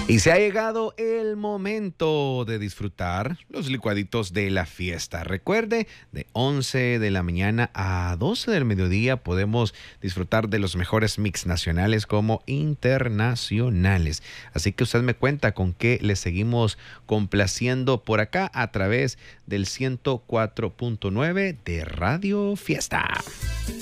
Y se ha llegado el momento de disfrutar los licuaditos de la fiesta. Recuerde, de 11 de la mañana a 12 del mediodía podemos disfrutar de los mejores mix nacionales como internacionales. Así que usted me cuenta con qué le seguimos complaciendo por acá a través del 104.9 de Radio Fiesta.